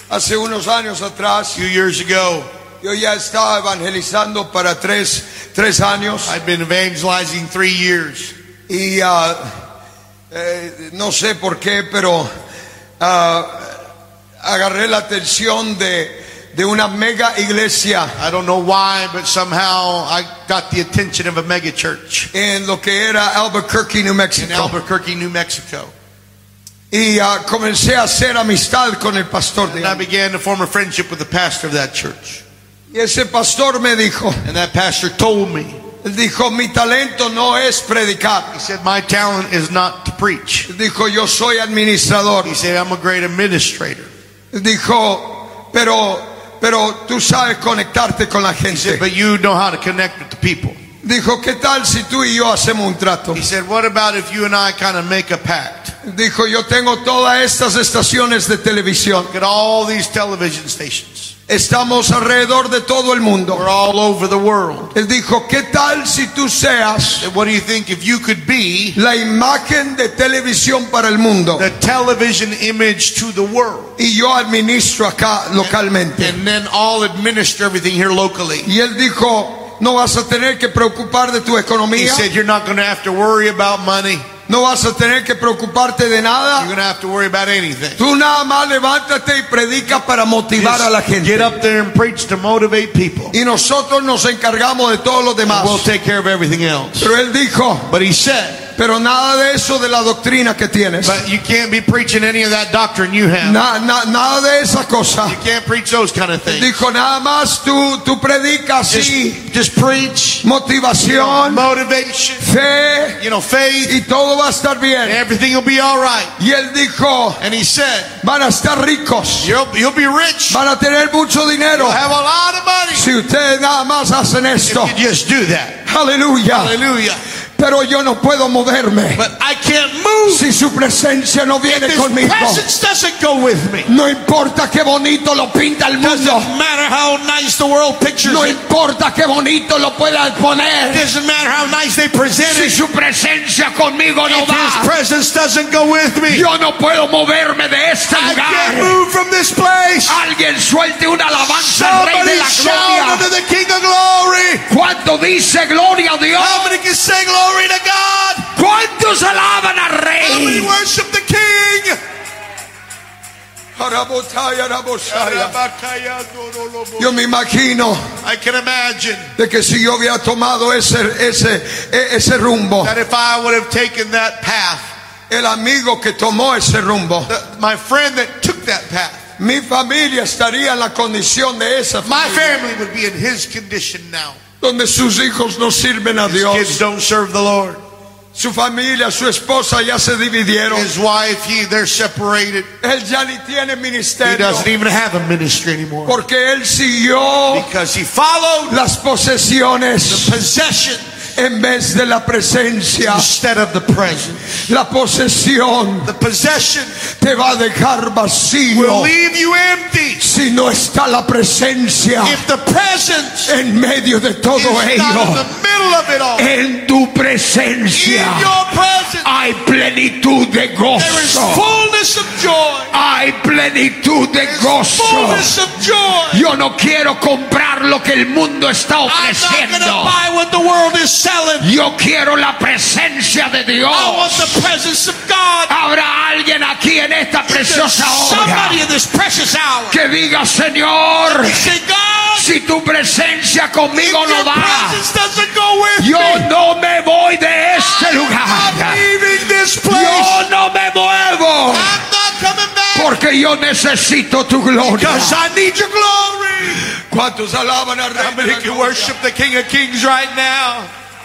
Hace unos años atrás, A few years ago, yo ya estaba evangelizando para tres años. I'd been evangelizing 3 years. Y no sé por qué, pero agarré la atención de una mega iglesia I don't know why, but somehow I got the attention of a mega church en lo que era Albuquerque, New in Mexico. Albuquerque, New Mexico. Y comencé a hacer amistad con el pastor de And I ahí. began to form a friendship with the pastor of that church. Y ese pastor me dijo, And that pastor told me, él dijo, mi talento no es predicar. he said, my talent is not to preach. Él dijo, yo soy administrador. He said, I'm a great administrator. Él dijo, pero tú sabes conectarte con la He gente. said, but you know how to connect with the people. Dijo, ¿qué tal si tú y yo hacemos un trato? He said, what about if you and I kind of make a pact? Dijo, yo tengo todas estas estaciones de televisión. Look at all these television stations. Estamos alrededor de todo el mundo. We're all over the world. Él dijo, ¿qué tal si tú seas And what do you think if you could be la imagen de televisión para el mundo? the television image to the world? Y yo administro acá localmente. And then I'll administer everything here locally. Y él dijo, no vas a tener que preocupar de tu He economía. said, you're not going to have to worry about money. No vas a tener que preocuparte de You're nada. going to have to worry about anything. Tú nada más levántate y predica para motivar a la Just get gente. up there and preach to motivate people. Y nosotros nos encargamos de todo lo demás. We'll take care of everything else. Pero él dijo, But he said, pero nada de eso de la doctrina que tienes. but you can't be preaching any of that doctrine you have. Nada de esa cosa. You can't preach those kind of things. Dijo, nada más tú predicas así, Just preach motivación, motivation, fe, faith, y todo va a estar and bien. everything will be all right. Y él dijo, And he said, van a estar ricos, you'll be rich. van a tener mucho dinero. You'll have a lot of money Si ustedes nada más hacen esto. if you just do that. Aleluya. Hallelujah. Pero yo no puedo moverme But I can't move si su presencia no viene if his conmigo. presence doesn't go with me. No importa qué bonito lo pinta el mundo. Doesn't matter how nice the world pictures No it. importa qué bonito lo puedan poner. Doesn't matter how nice they present Si it. su presencia conmigo no If his va, presence doesn't go with me, yo no puedo moverme de este I can't lugar. move from this place. Alguien suelte una alabanza al Rey de Somebody la shout Gloria. unto the King of Glory. ¿Cuánto dice gloria a Dios? How many can say glory to God? ¿Cuántos alaban al How many Rey? worship the King? Yo me imagino I can imagine de que si yo hubiera tomado ese rumbo, that if I would have taken that path, el amigo que tomó ese rumbo, my friend that took that path, mi familia estaría en la condición de esa my familia, family would be in his condition now. donde sus hijos no sirven a His kids Dios. don't serve the Lord. Su familia, su esposa ya se dividieron. His wife, they're separated. Él ya ni tiene He ministerio doesn't even have a ministry anymore. porque él siguió Because he followed las posesiones possession en vez de la presencia. instead of the presence. La posesión The possession te va a dejar will vacío leave you empty si no está la presencia if the presence en medio de is todo not in ello. the middle of it all. En tu In presencia your presence, hay plenitud de there is gozo. fullness of joy. Hay plenitud de There's gozo. fullness of joy. Yo no quiero comprar lo que el mundo está I'm not going to ofreciendo. buy what the world is selling. Yo quiero la presencia de I want Dios. the presence of God. Habrá alguien aquí en esta There's preciosa hora somebody in this precious hour. que diga, Señor, Say, God, si tu presencia if conmigo no your va, presence doesn't go with yo me, no me voy de este I'm lugar. leaving this place. Yo no me muevo I'm not coming back porque yo necesito tu gloria. because I need your glory. ¿Cuántos alaban al Rey? How many can worship the King of Kings right now?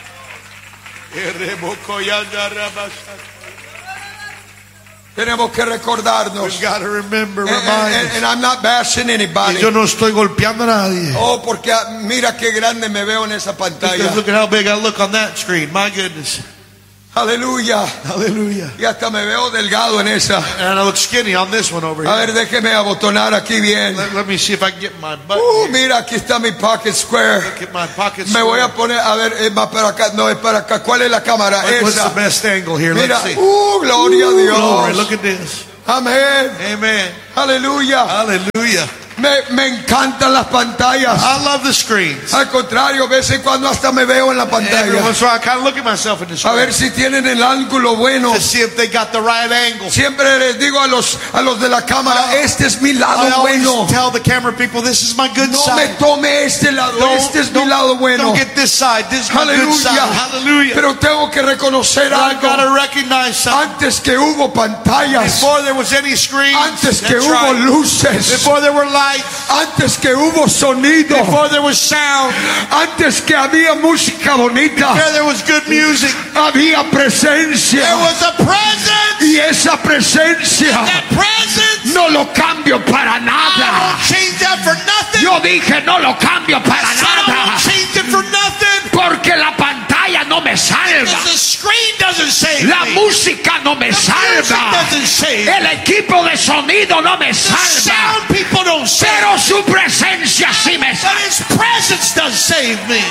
Tenemos que recordarnos. We've got to remember, And remind I'm not bashing us. anybody. Yo no estoy golpeando a nadie. Oh, porque mira qué grande me veo en esa Because pantalla. look at how big I look on that screen. My goodness. Aleluya. Hallelujah. Y hasta me veo delgado en esa. And I look skinny on this one over A here. ver, déjeme abotonar aquí bien. Let me see if I can get my butt. Mira, aquí está mi pocket square. Get my pockets. Me voy a poner, a ver, es más para acá, no es para acá. ¿Cuál es la cámara? What's the Esa. best angle here? Mira, Let's see. gloria a Glory, Dios. look at this. Amén. Amen. Aleluya. Hallelujah. Me encantan las pantallas. I love the screens. Al contrario, a veces cuando hasta me veo en la Every pantalla. once in a while, I kind of look at myself in the A screen ver si tienen el ángulo bueno. to see if they got the right angle. Siempre les digo a los de la cámara, este es mi I lado always bueno. tell the camera people, this is my good No me side. tome este lado, este es mi lado bueno. Don't get this side. This is my good side. Aleluya. Hallelujah. Pero tengo que reconocer But I've got to algo. recognize something. Antes que hubo pantallas, Before there was any screens, antes que that's hubo right. luces, Before there were lights, antes que hubo sonido, before there was sound, antes que había música bonita, before there was good music, había presencia. there was a presence. Y esa presencia That presence, no lo cambio para I nada. won't change that for nothing. Yo dije no lo cambio para I said I nada, won't change it for nothing. porque la pantalla no me salva, Because the screen doesn't save la me. música no me The music salva, doesn't save me. el equipo de sonido no me The salva, sound people don't save me. pero su presencia sí me But salva. His presence does save me.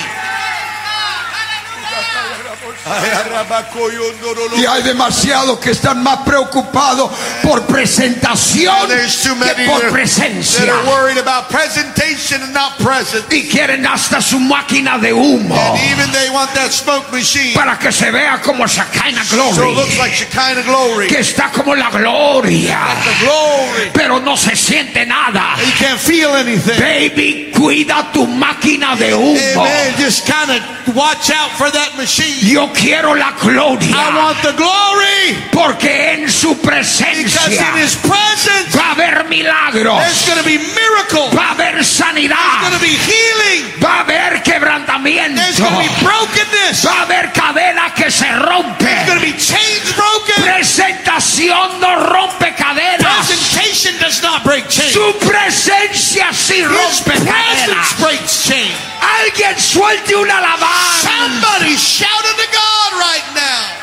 Y hay demasiados que están más preocupados por presentación There's too many que por that presencia, are worried about presentation and not presence. y quieren hasta su máquina de humo And even they want that smoke machine para que se vea como Shekinah so it Glory, looks like Shekinah glory. que está como la gloria, The glory. pero no se siente nada. You can't feel anything. Baby, cuida tu máquina de humo. Amen. Just kind of watch out for that machine. Yo quiero la I gloria, want the glory. porque en su Because presencia in His presence, va a haber milagros, there's going to be miracles. va a haber There's sanidad, going to be healing. va a haber quebrantamiento, There's going to be brokenness. va a haber cadenas que se There's going to rompen. be chains broken. Presentación no rompe cadenas, Presentation does not break chains. su presencia sí His rompe presence cadenas. breaks chains. Alguien suelte una alabanza. Somebody shout unto God right now.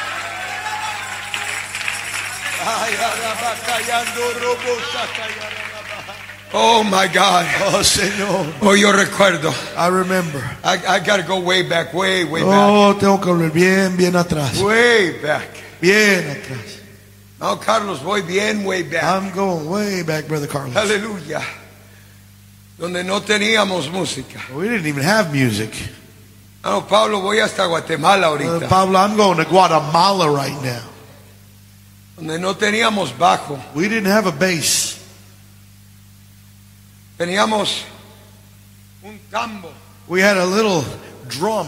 Oh my God. Oh, Señor. Oh, yo recuerdo. I remember. I gotta go way back, way back. Oh, tengo que volver bien atrás. Way back. Bien atrás. No, Carlos, voy bien, way back. I'm going way back, Brother Carlos. Aleluya. Donde no teníamos música. We didn't even have music. No, Pablo, voy hasta Guatemala ahorita. Pablo, I'm going to Guatemala right now. Donde no teníamos bajo. We didn't have a bass. Teníamos un tambo. We had a little drum.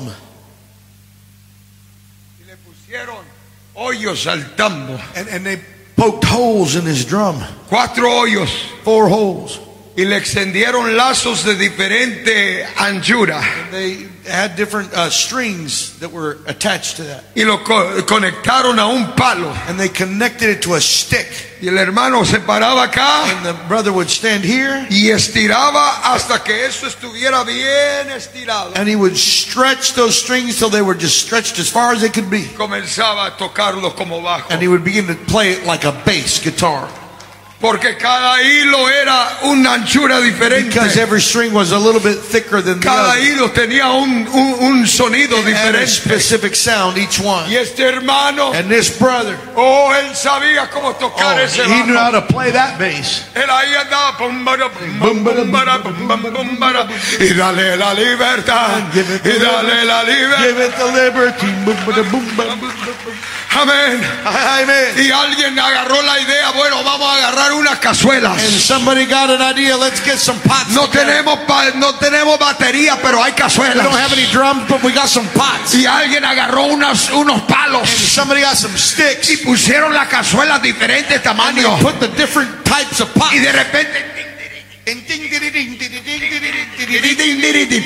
Y le pusieron hoyos al tambo. And they poked holes in his drum. 4 hoyos. 4 holes. Y le extendieron lazos de diferente anchura. They had different strings that were attached to that. Y lo conectaron a un palo. And they connected it to a stick. Y el hermano se paraba acá And the brother would stand here. y estiraba hasta que eso estuviera bien estirado. And he would stretch those strings till they were just stretched as far as they could be. Comenzaba a tocarlo como bajo. And he would begin to play it like a bass guitar. Porque cada hilo era una anchura diferente. Because every string was a little bit thicker than the Cada other. hilo tenía un sonido It had a diferente. specific sound, each one. Y este hermano, And this brother, oh, él sabía cómo tocar ese he knew how bajo. to play that bass. Él ahí andaba, pum, bara, pum, pum, bara, pum, pum, bara. Y dale la libertad, y dale la libertad. Give it the liberty. Boom, boom, boom, boom. Amén. Amen. Y alguien agarró la idea, bueno, vamos a agarrar unas cazuelas. And somebody got an idea. Let's get some pots. No together. tenemos batería, pero hay We don't have cazuelas. any drums, but we got some pots. Y alguien agarró unos And palos somebody got some sticks. y pusieron las cazuelas de diferentes And they tamaños. put the different types of pots. Y de repente, And ding, ding, ding, ding, ding, ding, ding, ding, ding, ding.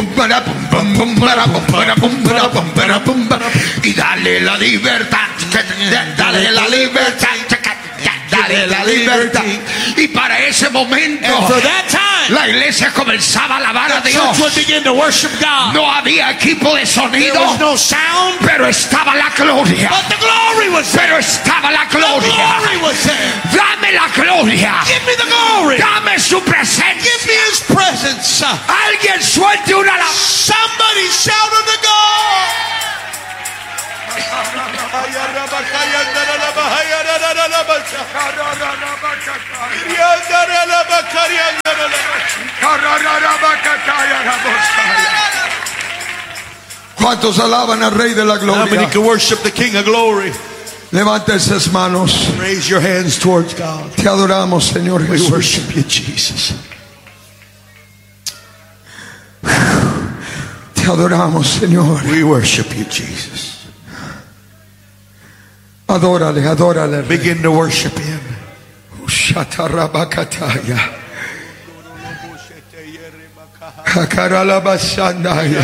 y dale la libertad, dale la libertad, dale la libertad. Y para ese momento And for that time, la iglesia comenzaba a alabar a the Dios. church would begin to worship God. No había equipo de There sonido, was no sound, pero estaba la gloria. but the glory was there. Pero estaba la The gloria. glory was there. Dame la gloria. Give me the glory. Dame su Give me presencia. His presence. Alguien suelte una alabanza. Somebody shout unto God. ¿Cuántos alaban al Rey de la How many Gloria? can worship the King of Glory? Levanta esas manos. Raise your hands towards God. Te adoramos, Señor We Jesús. worship you, Jesus. Te adoramos, Señor. We worship you, Jesus. Adórale, adórale. Rey. Begin to worship Him. Shatarabakataya. Hakaralabashandaya.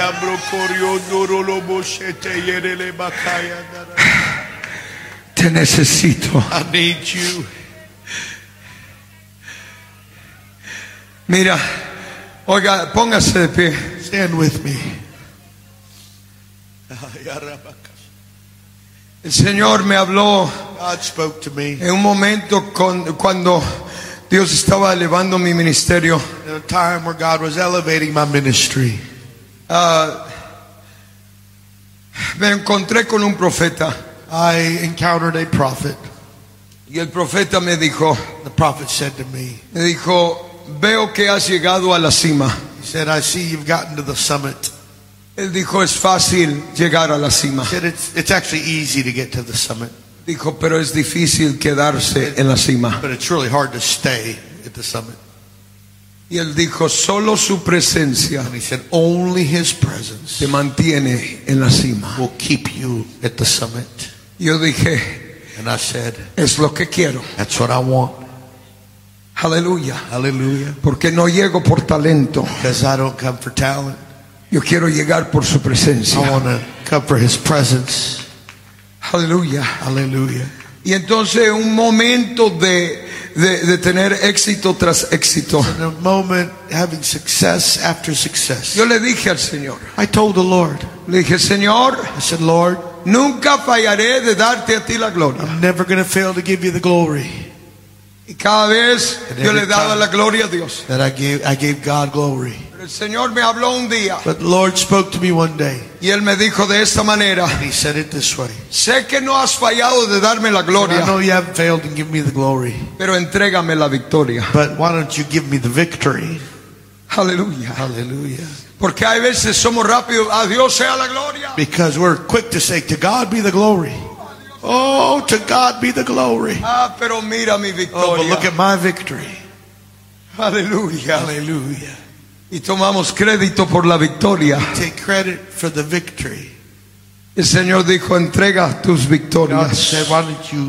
Te necesito. I need you. Mira, oiga, póngase de pie. Stand with me. El Señor me habló God spoke to me en un momento cuando Dios estaba elevando mi ministerio. in a time where God was elevating my ministry. Me encontré con un profeta I encountered a prophet. y el profeta me dijo, The prophet said to me, veo que has llegado a la cima. he said, I see you've gotten to the summit. Él dijo, es fácil llegar a la cima. He said, it's actually easy to get to the summit, Dijo, pero es difícil quedarse en la cima. but it's really hard to stay at the summit. Y él dijo, solo su presencia And he said, only His presence te mantiene en la cima. will keep you at the summit. Yo dije, And I said, es lo que quiero. that's what I want. Aleluya. Hallelujah. Porque no llego por talento. Because I don't come for talent. Yo quiero llegar por su I presencia. want to come for His presence. Aleluya. Hallelujah. Y entonces un momento de tener éxito tras éxito. In a moment, having success after success. Yo le dije al Señor, I told the Lord, le dije, Señor, I said, Lord, nunca fallaré de darte a ti la gloria. I'm never going to fail to give you the glory. Y cada vez yo le daba la gloria a Dios. That I gave God glory. Pero el Señor me habló un día But the Lord spoke to me one day. y Él me dijo de esta manera, And He said it this way. sé que no has fallado de darme la I gloria, know you haven't failed to give me the glory. pero entrégame la victoria. But why don't you give me the victory? Aleluya. Hallelujah. Porque hay veces somos rápidos, a Dios sea la gloria. Because we're quick to say, to God be the glory. Oh, to God be the glory. Ah, pero mira mi Oh, but look victoria. at my victory. Aleluya. Hallelujah. Y tomamos crédito por la victoria. Take credit for the victory. El Señor dijo, entrega tus God victorias. said, why don't you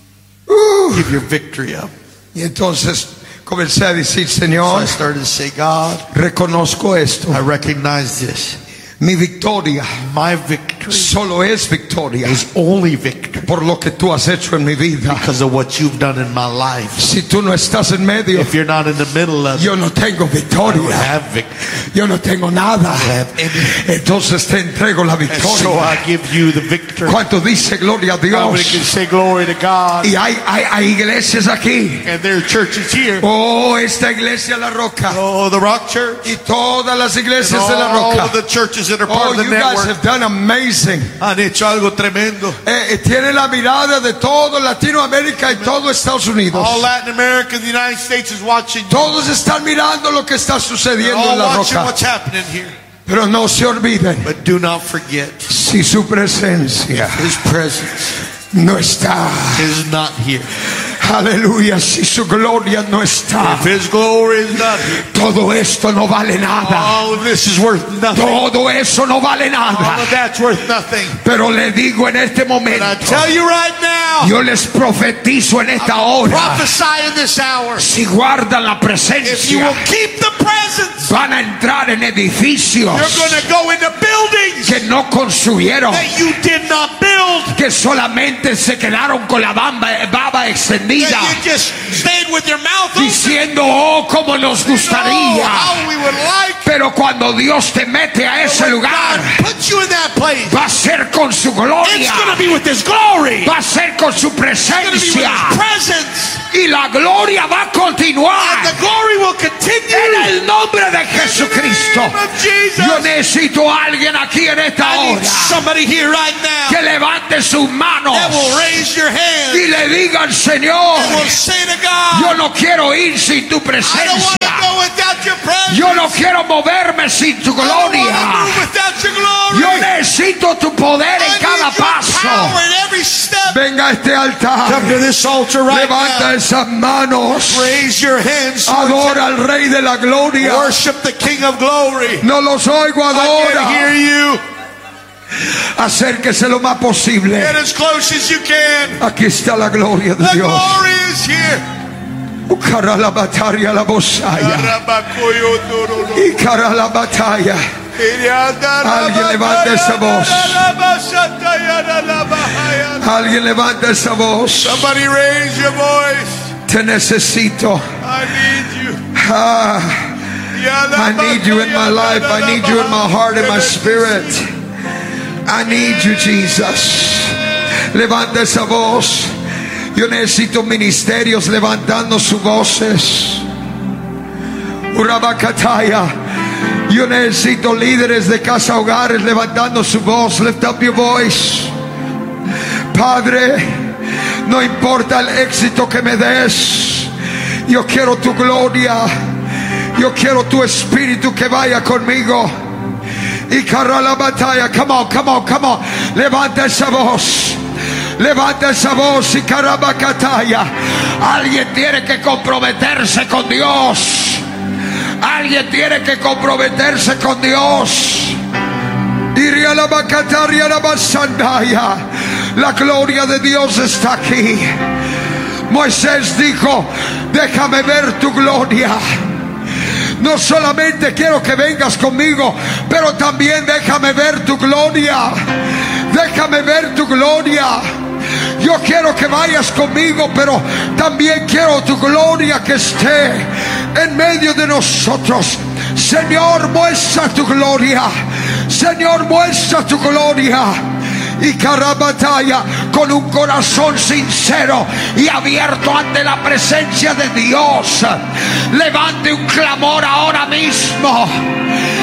give your victory up? Y entonces comencé a decir, So Señor, I started to say, God, reconozco esto. I recognize this. Mi victoria My victory solo es victoria is only victory por lo que tú has hecho en mi vida. because of what you've done in my life. Si tú no estás en medio, If you're not in the middle of it, yo no tengo I don't victoria. have victory. Yo no tengo nada. I don't have any. Entonces te entrego la And so victoria. I give you the victory. ¿Cuánto dice gloria a How many can Dios? say glory to God? Y hay iglesias aquí. And there are churches here. Oh, esta iglesia La Roca Oh, the Rock Church. y todas las And iglesias de La all Roca. of the churches that are part Oh, of the you guys network have done amazing. han hecho algo tremendo. Tiene la mirada de todo Latinoamérica y todo Estados Unidos. All Latin America and the United States is watching you. Todos están mirando lo que está They're sucediendo all en La watching Roca. what's happening here. Pero no se olviden, But do not forget, si su presencia His presence no está, is not here. aleluya, si su gloria no está, If His glory is not here, todo esto no vale nada. all of this is worth nothing. Todo eso no vale All nada. of that's worth nothing. Pero le digo en este And I momento, tell you right now, yo les profetizo en esta hora, prophesy in this hour, si guardan la if you presencia, will keep the presence, van a entrar en edificios you're going to go into buildings que no construyeron, that you did not build, que solamente se quedaron con la baba extendida, that you just stayed with your mouth open. diciendo, oh, como nos Oh, gustaría. how we would like. Pero cuando Dios te mete a ese When lugar, God puts you in that place, va a ser con su it's gloria, going to be with His glory. va a ser con su It's going to be with presencia, His presence. y la gloria va a continuar. And the glory will continue. En el nombre de Jesucristo. In the name of Jesus. Yo necesito a alguien aquí en esta I need hora somebody here right now que levante sus manos that will raise your hand y le digan, Señor, and will say to God, yo no quiero ir sin tu I don't want presencia. to go without without your presence. Yo no quiero moverme sin tu I don't want to gloria. move without your glory. Yo necesito tu poder en I cada need your paso. power in every step. Venga a este altar. Come to this altar right Levanta now. esas manos. Raise your hands. Adora al Rey de la Gloria. Worship the King of Glory. No los oigo, I can hear adora. you. Acérquese lo más posible. Get as close as you can. Aquí está la gloria de The Dios. glory is here. Ucara la batalla, la bosaya. Y cara la batalla. Alguien levanta esa voz. Alguien levanta esa voz. Somebody raise your voice. Te necesito. I need you. I need you in my life. I need you in my heart and my spirit. I need you, Jesus. Levanta esa voz. Yo necesito ministerios levantando sus voces. Urabakataya. Yo necesito líderes de casa hogares levantando su voz. Lift up your voice. Padre, no importa el éxito que me des, yo quiero tu gloria. Yo quiero tu espíritu que vaya conmigo. Y carra la batalla. Come on, come on, come on. Levanta esa voz. Levanta esa voz y carabacataya. Alguien tiene que comprometerse con Dios. Alguien tiene que comprometerse con Dios. Diría la bacataria la basandaya. La gloria de Dios está aquí. Moisés dijo: déjame ver tu gloria. No solamente quiero que vengas conmigo, pero también déjame ver tu gloria. Déjame ver tu gloria. Yo quiero que vayas conmigo, pero también quiero tu gloria que esté en medio de nosotros. Señor, muestra tu gloria. Señor, muestra tu gloria. Y carabatalla, con un corazón sincero y abierto ante la presencia de Dios, levante un clamor ahora mismo.